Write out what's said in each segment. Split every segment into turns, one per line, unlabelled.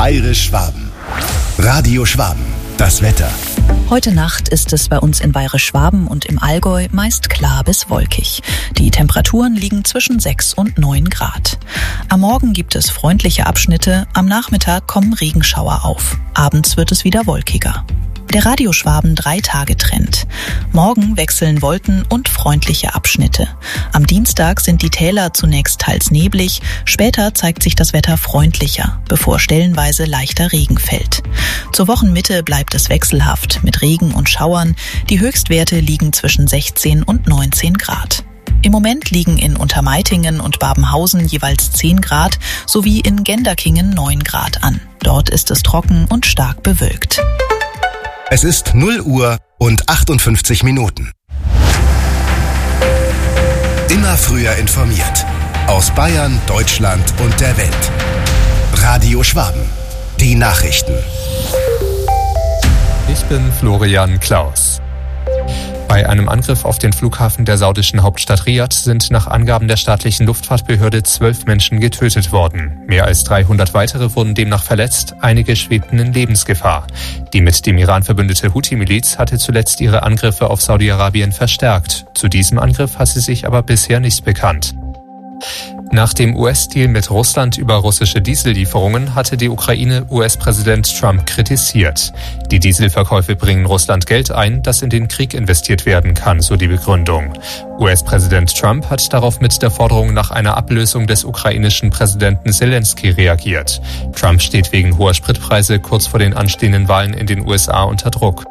Bayerisch Schwaben. Radio Schwaben, das Wetter.
Heute Nacht ist es bei uns in Bayerisch-Schwaben und im Allgäu meist klar bis wolkig. Die Temperaturen liegen zwischen 6 und 9 Grad. Am Morgen gibt es freundliche Abschnitte, am Nachmittag kommen Regenschauer auf. Abends wird es wieder wolkiger. Der Radio Schwaben 3-Tage-Trend. Morgen wechseln Wolken und freundliche Abschnitte. Am Dienstag sind die Täler zunächst teils neblig, später zeigt sich das Wetter freundlicher, bevor stellenweise leichter Regen fällt. Zur Wochenmitte bleibt es wechselhaft mit Regen und Schauern. Die Höchstwerte liegen zwischen 16 und 19 Grad. Im Moment liegen in Untermeitingen und Babenhausen jeweils 10 Grad sowie in Genderkingen 9 Grad an. Dort ist es trocken und stark bewölkt.
Es ist 0 Uhr und 58 Minuten. Immer früher informiert. Aus Bayern, Deutschland und der Welt. Radio Schwaben. Die Nachrichten.
Ich bin Florian Klaus. Bei einem Angriff auf den Flughafen der saudischen Hauptstadt Riad sind nach Angaben der staatlichen Luftfahrtbehörde 12 Menschen getötet worden. Mehr als 300 weitere wurden demnach verletzt, einige schwebten in Lebensgefahr. Die mit dem Iran verbündete Houthi-Miliz hatte zuletzt ihre Angriffe auf Saudi-Arabien verstärkt. Zu diesem Angriff hat sie sich aber bisher nicht bekannt. Nach dem US-Deal mit Russland über russische Diesellieferungen hatte die Ukraine US-Präsident Trump kritisiert. Die Dieselverkäufe bringen Russland Geld ein, das in den Krieg investiert werden kann, so die Begründung. US-Präsident Trump hat darauf mit der Forderung nach einer Ablösung des ukrainischen Präsidenten Zelensky reagiert. Trump steht wegen hoher Spritpreise kurz vor den anstehenden Wahlen in den USA unter Druck.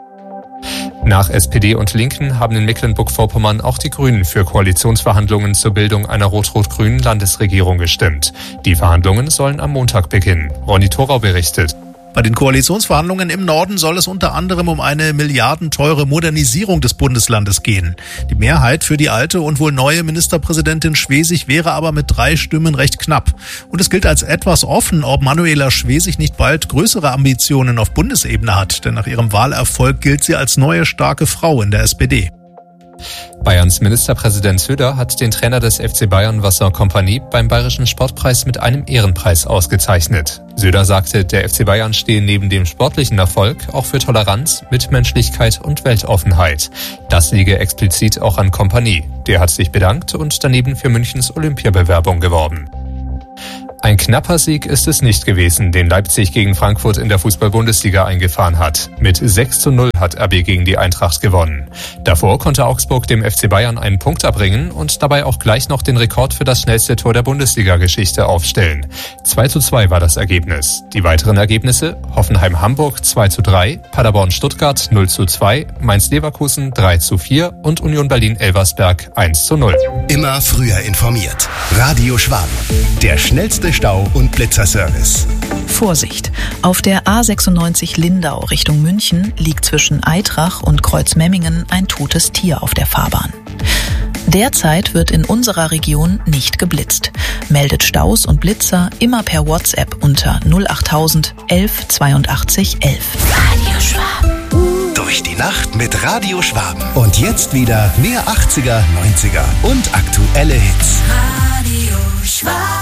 Nach SPD und Linken haben in Mecklenburg-Vorpommern auch die Grünen für Koalitionsverhandlungen zur Bildung einer rot-rot-grünen Landesregierung gestimmt. Die Verhandlungen sollen am Montag beginnen. Ronny Thorau berichtet.
Bei den Koalitionsverhandlungen im Norden soll es unter anderem um eine milliardenteure Modernisierung des Bundeslandes gehen. Die Mehrheit für die alte und wohl neue Ministerpräsidentin Schwesig wäre aber mit 3 Stimmen recht knapp. Und es gilt als etwas offen, ob Manuela Schwesig nicht bald größere Ambitionen auf Bundesebene hat. Denn nach ihrem Wahlerfolg gilt sie als neue starke Frau in der SPD.
Bayerns Ministerpräsident Söder hat den Trainer des FC Bayern Vincent Kompany beim Bayerischen Sportpreis mit einem Ehrenpreis ausgezeichnet. Söder sagte, der FC Bayern stehe neben dem sportlichen Erfolg auch für Toleranz, Mitmenschlichkeit und Weltoffenheit. Das liege explizit auch an Kompany. Der hat sich bedankt und daneben für Münchens Olympiabewerbung geworben. Ein knapper Sieg ist es nicht gewesen, den Leipzig gegen Frankfurt in der Fußball-Bundesliga eingefahren hat. Mit 6:0 hat RB gegen die Eintracht gewonnen. Davor konnte Augsburg dem FC Bayern einen Punkt abbringen und dabei auch gleich noch den Rekord für das schnellste Tor der Bundesliga-Geschichte aufstellen. 2:2 war das Ergebnis. Die weiteren Ergebnisse: Hoffenheim-Hamburg 2:3, Paderborn-Stuttgart 0:2, Mainz-Leverkusen 3:4 und Union Berlin-Elversberg 1:0.
Immer früher informiert. Radio Schwaben. Der schnellste Stau- und Blitzerservice.
Vorsicht! Auf der A96 Lindau Richtung München liegt zwischen Aitrach und Kreuzmemmingen ein totes Tier auf der Fahrbahn. Derzeit wird in unserer Region nicht geblitzt. Meldet Staus und Blitzer immer per WhatsApp unter 08000 11 82 11.
Radio Schwaben. Durch die Nacht mit Radio Schwaben. Und jetzt wieder mehr 80er, 90er und aktuelle Hits.
Radio Schwaben.